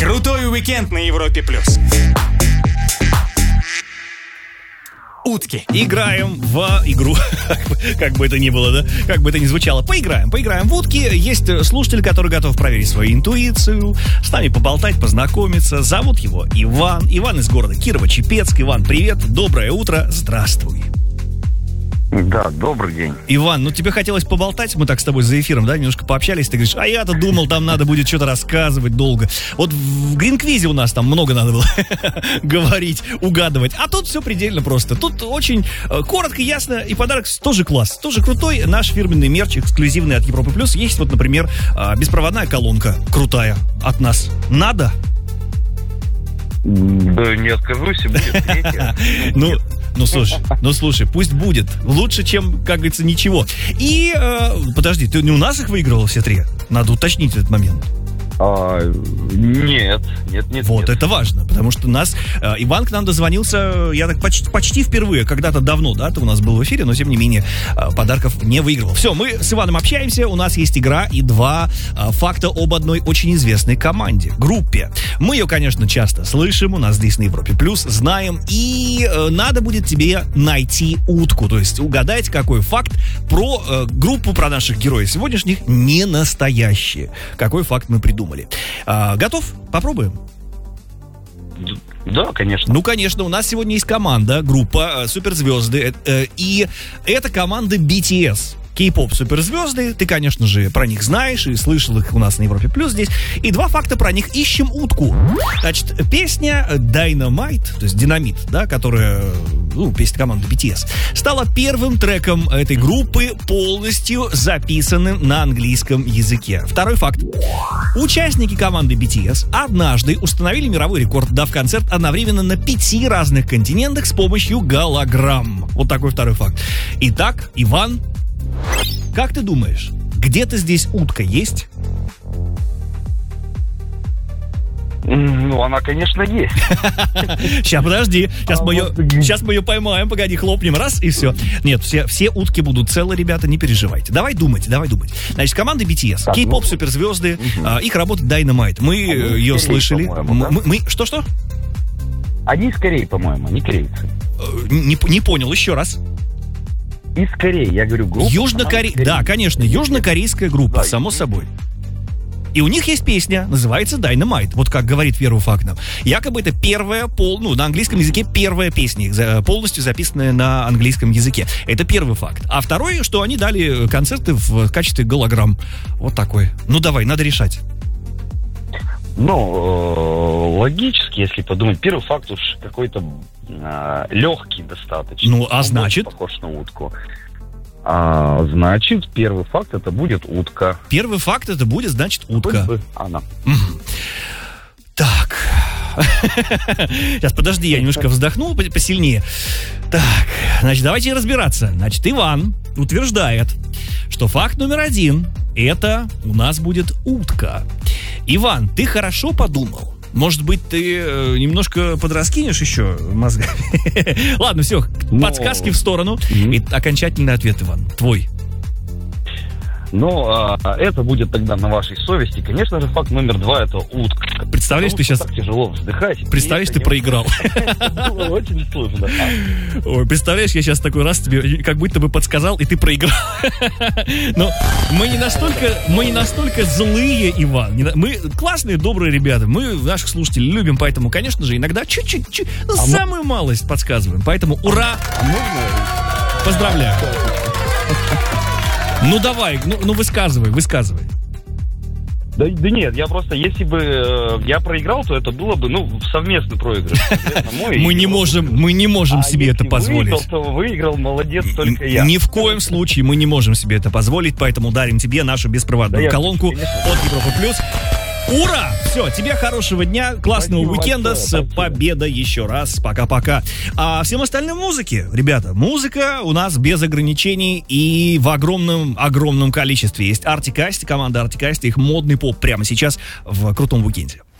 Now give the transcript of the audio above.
Крутой уикенд на Европе+. Утки. Играем в игру. Как бы это ни было, да? Как бы это ни звучало. Поиграем в утки. Есть слушатель, который готов проверить свою интуицию, с нами поболтать, познакомиться. Зовут его Иван. Иван из города Кирово-Чепецк. Иван, привет. Доброе утро. Здравствуй. Да, добрый день. Иван, ну тебе хотелось поболтать, мы так с тобой за эфиром, да, немножко пообщались, ты говоришь, а я-то думал, там надо будет что-то рассказывать долго. Вот в Гринквизе у нас там много надо было говорить, угадывать, а тут все предельно просто. Тут очень коротко, ясно, и подарок тоже класс, тоже крутой. Наш фирменный мерч, эксклюзивный от Европы Плюс. Есть вот, например, беспроводная колонка крутая от нас. Надо? Да не откажусь, будет третья. Ну, слушай, пусть будет. Лучше, чем, как говорится, ничего. И, подожди, ты не у нас их выигрывал все три? Надо уточнить этот момент. Нет. Вот, это важно, потому что Иван к нам дозвонился, я так почти впервые, когда-то давно, да, ты у нас был в эфире, но тем не менее подарков не выигрывал. Все, мы с Иваном общаемся, у нас есть игра и два факта об одной очень известной команде, группе. Мы ее, конечно, часто слышим, у нас здесь на Европе Плюс, знаем, и надо будет тебе найти утку, то есть угадать, какой факт про группу, про наших героев сегодняшних не настоящий. Какой факт мы придумали. Готов? Попробуем? Да, конечно. Ну, конечно, у нас сегодня есть команда, группа суперзвезды, и это команда BTS. Кей-поп суперзвезды, ты, конечно же, про них знаешь и слышал их у нас на Европе Плюс здесь. И два факта про них. Ищем утку. Значит, песня Dynamite, то есть Динамит, да, которая, песня команды BTS, стала первым треком этой группы, полностью записанным на английском языке. Второй факт. Участники команды BTS однажды установили мировой рекорд, дав концерт одновременно на 5 разных континентах с помощью голограмм. Вот такой второй факт. Итак, Иван, как ты думаешь, где-то здесь утка есть? Ну, она, конечно, есть. Сейчас, подожди. Сейчас мы ее поймаем. Погоди, хлопнем. Раз, и все. Нет, все утки будут целы, ребята, не переживайте. Давай думать. Значит, команда BTS, кей-поп суперзвезды, их работа Dynamite. Мы ее слышали. Что? Они из Кореи, по-моему, не корейцы. Не понял, еще раз. Из Кореи, я говорю, группа. Да, конечно, южнокорейская группа, да, само собой. И у них есть песня, называется Dynamite. Вот как говорит первый факт нам. Якобы это первая, на английском языке первая песня, полностью записанная на английском языке. Это первый факт. А второй, что они дали концерты в качестве голограмм. Вот такой. Ну давай, надо решать. Логически, если подумать, первый факт уж какой-то легкий достаточно. Ну, а значит? Похож на утку. Значит, первый факт это будет утка. Первый факт это будет, значит, утка. Она. Так. Сейчас, подожди, я немножко вздохнул посильнее. Так, значит, давайте разбираться. Значит, Иван утверждает, что факт номер 1 это у нас будет утка. Иван, ты хорошо подумал? Может быть, ты немножко подраскинешь еще мозгами? Ладно, все, подсказки в сторону. И окончательный ответ, Иван, твой. Это будет тогда на вашей совести. Конечно же, факт номер 2 это утка. Представляешь, ты сейчас... Так тяжело вздыхать. Представляешь, ты проиграл. Было очень сложно. Ой, представляешь, я сейчас такой раз тебе как будто бы подсказал, и ты проиграл. Но мы не настолько злые, Иван. Мы классные, добрые ребята. Мы наших слушателей любим, поэтому, конечно же, иногда чуть-чуть, самую малость подсказываем. Поэтому ура! Поздравляю. Ну давай, высказывай. Да нет, я просто, если бы я проиграл, то это было бы, совместный проигрыш. Мы не можем себе это позволить. Кто выиграл, молодец, только я. Ни в коем случае мы не можем себе это позволить, поэтому дарим тебе нашу беспроводную колонку от Европы Плюс. Ура! Все, тебе хорошего дня, классного уикенда, с победой еще раз. Пока-пока. А всем остальным музыки, ребята, музыка у нас без ограничений и в огромном количестве. Есть Артик Асти, команда Артик Асти, их модный поп прямо сейчас в крутом уикенде.